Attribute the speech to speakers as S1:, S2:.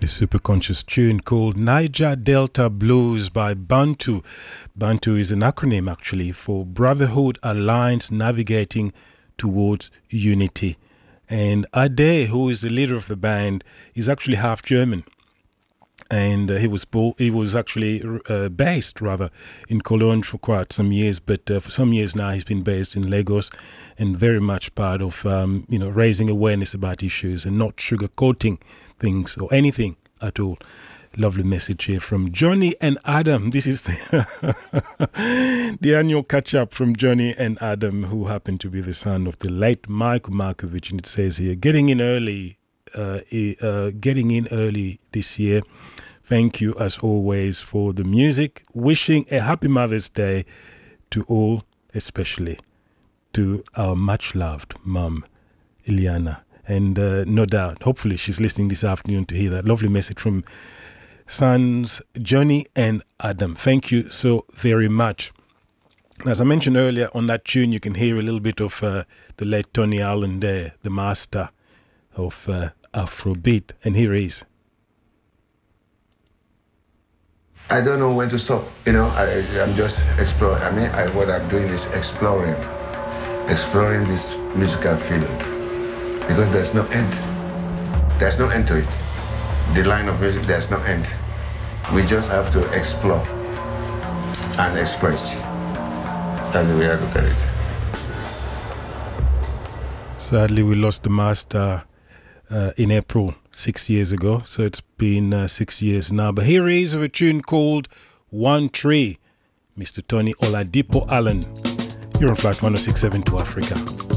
S1: A super conscious tune called Niger Delta Blues by Bantu. Bantu is an acronym actually for Brotherhood Alliance Navigating Towards Unity. And Ade, who is the leader of the band, is actually half German. And he was actually based in Cologne for quite some years, but for some years now he's been based in Lagos, and very much part of raising awareness about issues and not sugarcoating things or anything at all. Lovely message here from Johnny and Adam. This is the annual catch-up from Johnny and Adam, who happen to be the son of the late Michael Markovic, and it says here, getting in early this year. Thank you, as always, for the music. Wishing a happy Mother's Day to all, especially to our much-loved mum, Iliana. And no doubt, hopefully she's listening this afternoon to hear that lovely message from sons Johnny and Adam. Thank you so very much. As I mentioned earlier, on that tune, you can hear a little bit of the late Tony Allen there, the master of Afrobeat. And here he is.
S2: I don't know when to stop. I'm just exploring. What I'm doing is exploring this musical field, because there's no end. There's no end to it. The line of music, there's no end. We just have to explore and express. That's the way I look at it.
S1: Sadly, we lost the master in April 6 years ago, so it's been 6 years now. But here he is with a tune called One Tree, Mr. Tony Oladipo Allen. You're on Flight 1067 to Africa.